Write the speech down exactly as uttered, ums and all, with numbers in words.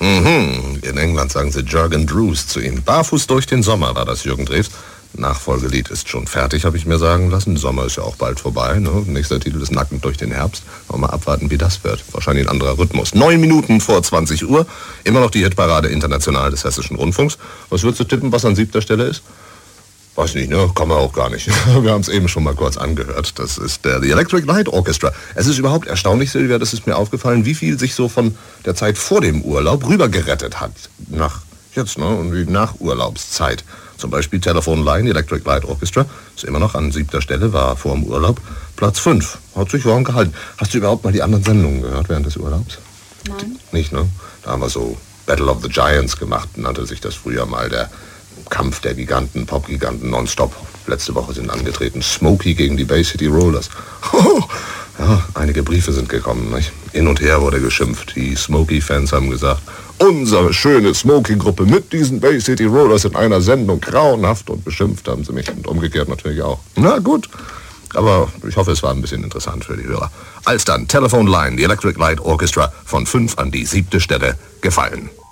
Mhm. In England sagen sie Jürgen Drews zu ihm. Barfuß durch den Sommer war das Jürgen Drews. Nachfolgelied ist schon fertig, habe ich mir sagen lassen. Sommer ist ja auch bald vorbei. Ne? Nächster Titel ist Nackend durch den Herbst. Mal abwarten, wie das wird. Wahrscheinlich ein anderer Rhythmus. Neun Minuten vor zwanzig Uhr. Immer noch die Hitparade international des Hessischen Rundfunks. Was würdest du tippen, was an siebter Stelle ist? Weiß nicht, ne? Kann man auch gar nicht. Wir haben es eben schon mal kurz angehört. Das ist der The Electric Light Orchestra. Es ist überhaupt erstaunlich, Silvia, das ist mir aufgefallen, wie viel sich so von der Zeit vor dem Urlaub rübergerettet hat. Nach jetzt, ne? Und die Nachurlaubszeit. Zum Beispiel Telephone Line, Electric Light Orchestra, ist immer noch an siebter Stelle, war vor dem Urlaub Platz fünf. Hat sich warm gehalten. Hast du überhaupt mal die anderen Sendungen gehört während des Urlaubs? Nein. Nicht, ne? Da haben wir so Battle of the Giants gemacht, nannte sich das früher mal, der Kampf der Giganten, Pop-Giganten nonstop. Letzte Woche sind angetreten Smokey gegen die Bay City Rollers. Ja, einige Briefe sind gekommen, nicht? Hin und her wurde geschimpft. Die Smokey-Fans haben gesagt, unsere schöne Smokey-Gruppe mit diesen Bay City Rollers in einer Sendung, grauenhaft, und beschimpft haben sie mich und umgekehrt natürlich auch. Na gut, aber ich hoffe, es war ein bisschen interessant für die Hörer. Als dann Telephone Line, die Electric Light Orchestra, von fünf an die siebte Stelle gefallen.